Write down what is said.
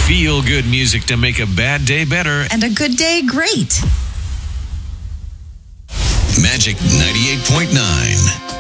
Feel good music to make a bad day better. And a good day great. Magic 98.9.